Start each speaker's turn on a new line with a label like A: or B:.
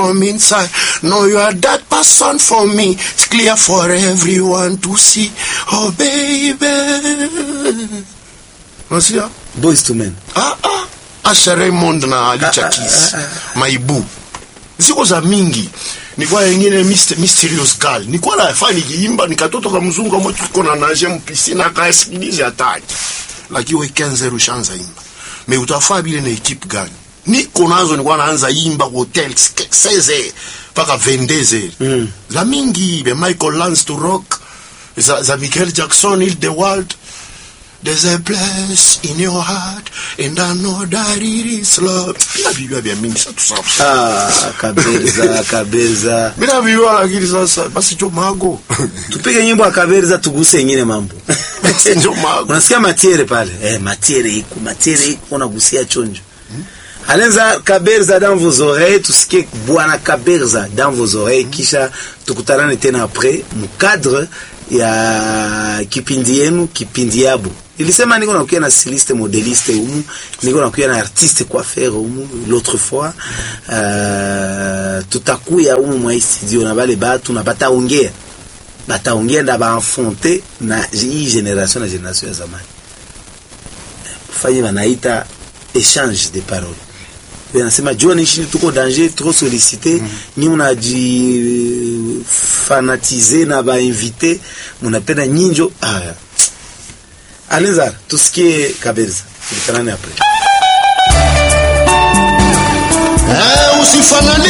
A: from inside. No, you are that person for me. It's clear for everyone to see. Oh, baby. Unasikia?
B: Boys to Men.
A: Asha Raymond na Alicia Keys. Maibu. Ziko za mingi. Nikuwa yengine mysterious girl. Nikuwa la fani kiimba nikatoto kwa mzungu mwa tuko na naje mpisina akasikiliza ataki. Lakini weekend zero shanza imba. Me utafaa bile na equipe gani? Niko nazo nikuwa naanza imba hotel 16 paka 22. La mingi be Michael Lance to rock. Za Michael Jackson il the world. There's a place in your heart and I know that it is love. Bila bibi ya mingi sasa tusafu.
B: Kabeza.
A: Bila bibi lakini sasa basi jo mago.
B: Tupige nyimbo ya Kabeza tuguse nyingine mambo.
A: Jo mago.
B: Unasikia matiere pale? Matiere iko unagusia chonjo. Alenza Kabeza dans vos oreilles, tusikie bwana Kabeza dans vos oreilles, kisha tukutanane tena après mu cadre ya kipindi yenu, kipindi yabo. Ilisema niko nakuya na styliste modeliste humu, niko nakuya na artiste coiffeur humu l'autre fois. Tutakuya humu mwa studio na bale batu na bataongea nda baenfonte na hii generation ya zamani. Fanya wanaita échange de paroles. Wanasema jua nishi tuko danger trop sollicité, ni unaji fanatiser na ba invité, munapenda nyinjo. Alenza tusikie Kabeza. Tulikanane après.
A: Usifanane